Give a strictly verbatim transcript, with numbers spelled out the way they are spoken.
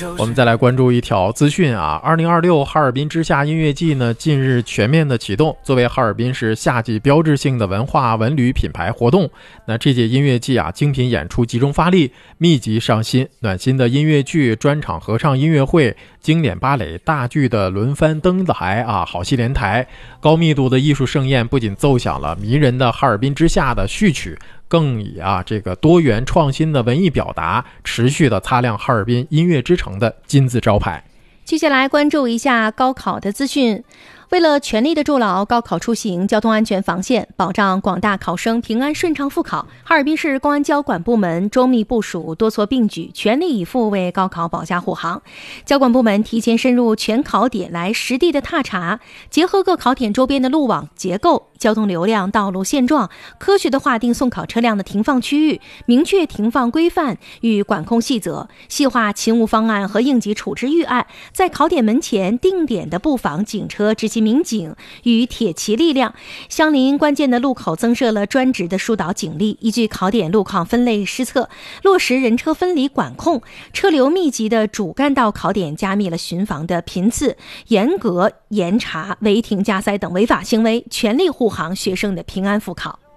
我们再来关注一条资讯啊，二零二六哈尔滨之夏音乐季呢，近日全面的启动。作为哈尔滨市夏季标志性的文化文旅品牌活动，那这届音乐季啊，精品演出集中发力，密集上新，暖心的音乐剧、专场合唱音乐会、经典芭蕾、大剧的轮番登台啊，好戏连台，高密度的艺术盛宴不仅奏响了迷人的哈尔滨之夏的序曲，更以啊这个多元创新的文艺表达，持续的擦亮哈尔滨音乐之城的金字招牌。 接下来关注一下高考的资讯。为了全力的筑牢高考出行交通安全防线，保障广大考生平安顺畅复考，哈尔滨市公安交管部门周密部署，多措并举，全力以赴为高考保驾护航。交管部门提前深入全考点来实地的踏查，结合各考点周边的路网结构、交通流量、道路现状，科学的划定送考车辆的停放区域，明确停放规范与管控细则，细化勤务方案和应急处置预案，在考点门前定点的布防警车、执勤民警与铁骑力量，相邻关键的路口增设了专职的疏导警力，依据考点路况分类施策，落实人车分离管控，车流密集的主干道考点加密了巡防的频次，严格严查违停加塞等违法行为，全力护航学生的平安复考。